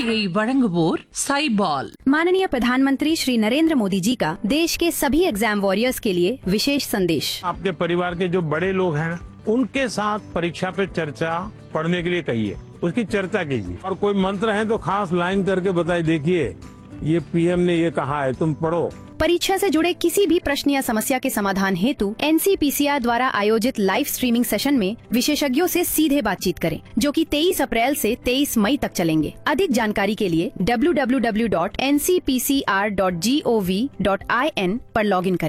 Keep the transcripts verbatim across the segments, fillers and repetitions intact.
இந்நிகழ்ச்சியை வழங்குவோர் சைபால். माननीय प्रधानमंत्री श्री नरेंद्र मोदी जी का देश के सभी एग्जाम वॉरियर्स के लिए विशेष संदेश। आपके परिवार के जो बड़े लोग हैं उनके साथ परीक्षा पे चर्चा पढ़ने के लिए कहिए, उसकी चर्चा कीजिए और कोई मंत्र है तो खास लाइन करके बताइए, देखिए ये पीएम ने ये कहा है, तुम पढ़ो। परीक्षा से जुड़े किसी भी प्रश्न या समस्या के समाधान हेतु एनसीपीसीआर द्वारा आयोजित लाइव स्ट्रीमिंग सेशन में विशेषज्ञों से सीधे बातचीत करें, जो कि तेईस अप्रैल से तेईस मई तक चलेंगे। अधिक जानकारी के लिए W W W dot N C P C R dot G O V dot I N पर लॉग इन करें।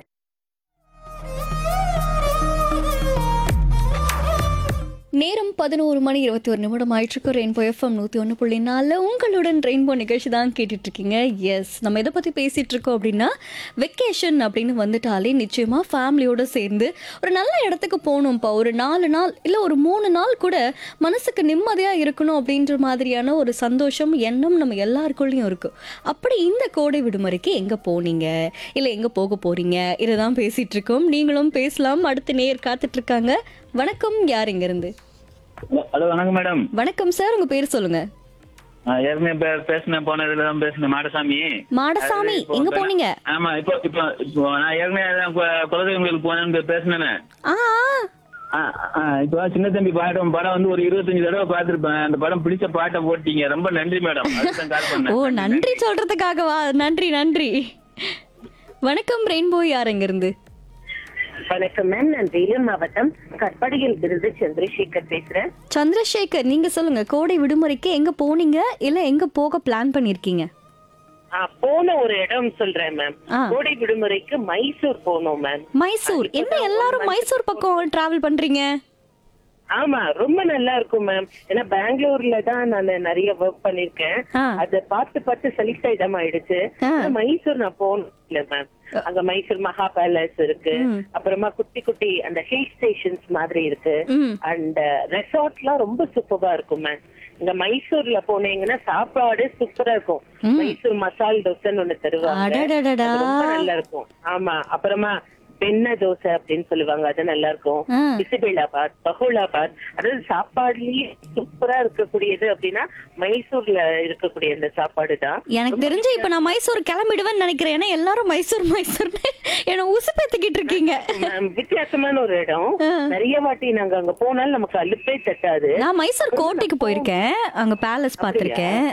நேரம் பதினோரு மணி இருபத்தி ஒரு நிமிடம் ஆயிற்றுக்கு ரெயின்போ எஃப்எம் நூற்றி ஒன்று புள்ளி நாலு உங்களுடன் ரெயின்போ நிகழ்ச்சி தான் கேட்டுட்ருக்கீங்க. எஸ், நம்ம எதை பற்றி பேசிகிட்டு இருக்கோம் அப்படின்னா, வெக்கேஷன் அப்படின்னு வந்துட்டாலே நிச்சயமாக ஃபேமிலியோடு சேர்ந்து ஒரு நல்ல இடத்துக்கு போகணும்ப்பா. ஒரு நாலு நாள் இல்லை ஒரு மூணு நாள் கூட மனசுக்கு நிம்மதியாக இருக்கணும் அப்படின்ற மாதிரியான ஒரு சந்தோஷம் எண்ணம் நம்ம எல்லாருக்குள்ளேயும் இருக்கும். அப்படி இந்த கோடை விடுமுறைக்கு எங்கே போனீங்க, இல்லை எங்கே போக போகிறீங்க, இதை தான் பேசிகிட்டு இருக்கோம். நீங்களும் பேசலாம். அடுத்து நேர் காத்துட்ருக்காங்க. வணக்கம், யார் இங்கிருந்து? ஹலோ, வணக்கம் மேடம். வணக்கம் சார், உங்க பேர் சொல்லுங்க. ஏற்கனவே பேசினேன், போனதுல தான் பேசினேன். மாடசாமி. மாடசாமி, எங்க போனீங்க? ஆமா, இப்போ இப்போ இப்போ நான் ஏற்கனவே குலதெய்வங்களுக்கு போனேன்னு பேசினேன். இப்போ சின்ன தம்பி பாடம் படம் வந்து ஒரு இருபத்தஞ்சு தடவை பார்த்திருப்பேன். அந்த படம் பிடிச்ச பாட்டை போட்டீங்க, ரொம்ப நன்றி மேடம். ஓ, நன்றி சொல்றதுக்காகவா? நன்றி நன்றி. வணக்கம், ரெயின்போ, யார் எங்க இருந்து? வணக்கம் மேம், நான் வேலூர் மாவட்டம் கற்படையில் இருந்து சந்திரசேகர் பேசுறேன். சந்திரசேகர், நீங்க சொல்லுங்க, கோடை விடுமுறைக்கு எங்க போனீங்க, இல்ல எங்க போக பிளான் பண்ணிருக்கீங்க? போன ஒரு இடம் சொல்றேன் மேம். கோடை விடுமுறைக்கு மைசூர் போனோம் மேம். மைசூர்? என்ன எல்லாரும் மைசூர் பக்கம் டிராவல் பண்றீங்க? ஆமா, ரொம்ப நல்லா இருக்கும் மேம். ஏன்னா பெங்களூர்ல தான் நான் நிறைய ஒர்க் பண்ணிருக்கேன். அத பார்த்து பார்த்து சலிசாயிடம் ஆயிடுச்சு. மைசூர் நான் போனோம் இல்ல மேம். அங்க மைசூர் மகா பேலஸ் இருக்கு, அப்புறமா குட்டி குட்டி அந்த ஹில் ஸ்டேஷன்ஸ் மாதிரி இருக்கு, அண்ட் ரெசார்ட் எல்லாம் ரொம்ப சூப்பரா இருக்கும் மேம். இங்க மைசூர்ல போனீங்கன்னா சாப்பாடு சூப்பரா இருக்கும். மைசூர் மசால் தோசைன்னு ஒண்ணு தருவாங்க, ரொம்ப நல்லா இருக்கும். ஆமா, அப்புறமா பெண்ண தோசை அப்படின்னு சொல்லுவாங்க, அது நல்லா இருக்கும். பிசிபெல்லாபாத், பஹோலாபாத், அதாவது சாப்பாடுலயே சூப்பரா இருக்கக்கூடியது அப்படின்னா மைசூர்ல இருக்கக்கூடிய அந்த சாப்பாடு தான். எனக்கு தெரிஞ்சு இப்ப நான் மைசூர் கிளம்பிடுவேன்னு நினைக்கிறேன். ஏன்னா எல்லாரும் மைசூர் மைசூர் என்ன உசுப்பேத்திக்கிட்டு இருக்கீங்க. வித்தியாசமான ஒரு இடம். நிறைய வாட்டி நாங்க அங்க போனாலும் நமக்கு அலுப்பே தட்டாது. நான் மைசூர் கோட்டைக்கு போயிருக்கேன், அங்க பேலஸ் பாத்திருக்கேன்.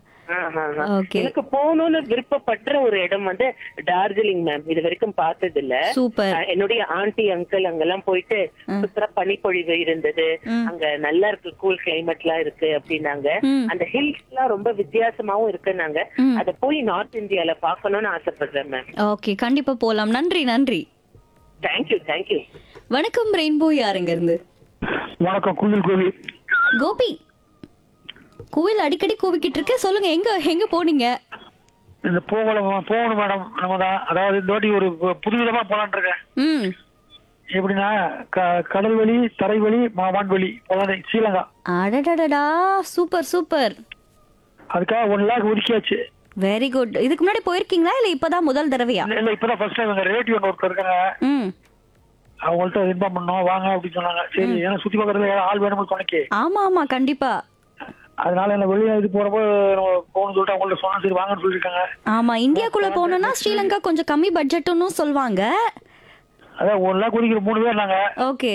எனக்கு போகணும்னு விருப்பப்படுற ஒரு இடம் வந்து டார்ஜிலிங் மேம். இது வரைக்கும் பார்த்தது இல்ல. சூப்பர். என்னுடைய ஆண்டி அங்கிள் அங்கெல்லாம் போயிட்டு சுத்தர பனிப்பொழிவு இருந்தது, அங்க நல்லா இருக்கு, கூல் கிளைமேட் எல்லாம் இருக்கு அப்படின்னாங்க. அந்த ஹில்ஸ் எல்லாம் ரொம்ப வித்தியாசமாவும் இருக்குன்னாங்க. அத போய் நார்த் இந்தியால பாக்கணும்னு ஆசைப்படுறேன் மேம். ஓகே, கண்டிப்பா போலாம். நன்றி நன்றி. Thank you thank you. வணக்கம், ரெயின்போ, யாருங்க இருந்து? வணக்கம், குயில் கோவி. கோபி, கோவில் அடிக்கடி கூவிக்கிட்டு இருக்க, சொல்லுங்க, எங்க எங்க போனீங்க? இந்த போகல போகணும் மேடம். நம்ம தான், அதாவது இந்த வாட்டி ஒரு புது விதமா போலான் இருக்கேன். ம், எப்படின்னா கடல் வழி, தரை வழி, வான்வெளி போலாம், ஸ்ரீலங்கா. அடடடடா, சூப்பர் சூப்பர். அதுக்காக ஒன் லேக் ஒதுக்கியாச்சு. Very good. இதுக்கு முன்னாடி போயிருக்கீங்களா இல்ல இப்பதான் முதல் தடவையா? இல்ல, இப்பதான் ஃபர்ஸ்ட் டைம். எங்க ரிலேட்டிவ் ஒருத்தர் இருக்காங்க, ம், அவங்கள்ட்ட இன்ஃபார்ம் பண்ணோம், வாங்க அப்படின்னு சொன்னாங்க. சரி, ஏன்னா சுத்தி பார்க்கறதுல ஆள் வேணும் துணைக்கு. ஆமா ஆமா, கண்டிப்பா. அதனால என்ன வெளியே இது போறப்போ போகணும்னு சொல்லிட்டு அவங்கள்ட்ட சொன்னா, சரி வாங்கன்னு சொல்லிருக்காங்க. ஆமா, இந்தியாக்குள்ள போனோம்னா ஸ்ரீலங்கா கொஞ்சம் கம்மி பட்ஜெட்னு சொல்லுவாங்க. அதான் ஒன் லேக் ஒதுக்கிற மூணு பேர் நாங்க. ஓகே,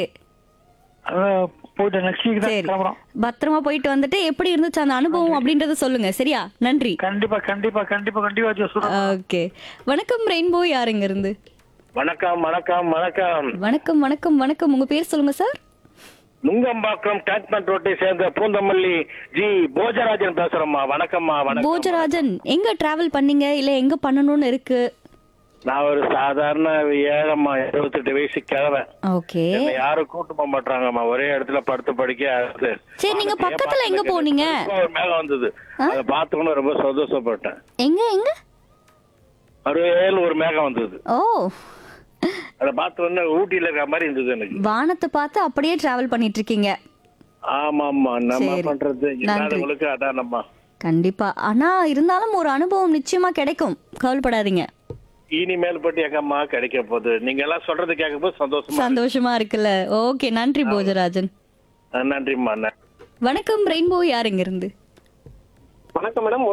போயிட்டு நெக்ஸ்ட் வீக் தான் கிளம்புறோம். பத்திரமா போயிட்டு வந்துட்டு எப்படி இருந்துச்சு அந்த அனுபவம் அப்படின்றத சொல்லுங்க, சரியா? நன்றி. கண்டிப்பா கண்டிப்பா கண்டிப்பா கண்டிப்பா. ஓகே, வணக்கம், ரெயின்போ, யாருங்க இருந்து? வணக்கம் வணக்கம் வணக்கம் வணக்கம் வணக்கம் வணக்கம். உங்க பேர் சொல்லுங்க சார். நுங்கம்பாக்கம் கேட்மண்ட் ரோட்டை சேர்ந்த பூந்தமல்லி ஜி போஜராஜன் பேசுறோம்மா. வணக்கம்மா. வணக்கம் போஜராஜன். எங்க டிராவல் பண்ணீங்க, இல்ல எங்க பண்ணணும்னு இருக்கு? நான் ஒரு சாதாரண ஏழம்மா, இருபத்தெட்டு வயசு கிழவன். ஓகே, யாரும் கூட்டு போக மாட்டாங்கம்மா, ஒரே இடத்துல படுத்து படிக்க. சரி, நீங்க பக்கத்துல எங்க போனீங்க? ஒரு மேகம் வந்தது, அதை பார்த்தோன்னு ரொம்ப சந்தோஷப்பட்டேன். எங்க எங்க? அருவேல் ஒரு மேகம் வந்தது. ஓ, அதை பார்த்தோன்னு ஊட்டியில இருக்கிற மாதிரி இருந்தது எனக்கு. வானத்தை பார்த்து அப்படியே டிராவல் பண்ணிட்டு இருக்கீங்க. ஆமா ஆமா, நம்ம பண்றது இல்லாதவங்களுக்கு அதான் நம்ம. கண்டிப்பா. ஆனா இருந்தாலும் ஒரு அனுபவம் நிச்சயமா கிடைக்கும், கவலைப்படாதீங்க. இனிமேல் பட்டு எங்கம்மா கிடைக்க போகுது, நீங்க எல்லாம் சொல்றது கேட்கும் போது சந்தோஷமா சந்தோஷமா இருக்குல்ல. ஓகே, நன்றி போஜராஜன். நன்றிம்மா. வணக்கம், ரெயின்போ, யார் இங்க இருந்து? வணக்கம் மேடம்.